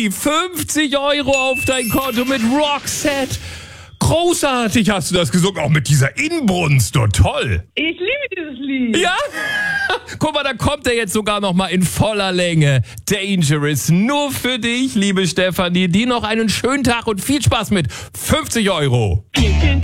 Stefanie, 50 Euro auf dein Konto mit Roxette. Großartig hast du das gesungen, auch mit dieser Inbrunst, doch toll. Ich liebe dieses Lied. Ja? Guck mal, da kommt er jetzt sogar noch mal in voller Länge. Dangerous, nur für dich, liebe Stefanie. Dir noch einen schönen Tag und viel Spaß mit 50 Euro. Vielen, vielen